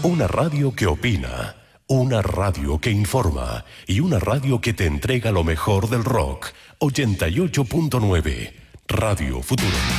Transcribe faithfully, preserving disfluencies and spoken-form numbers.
Una radio que opina, una radio que informa y una radio que te entrega lo mejor del rock. ochenta y ocho punto nueve, Radio Futuro.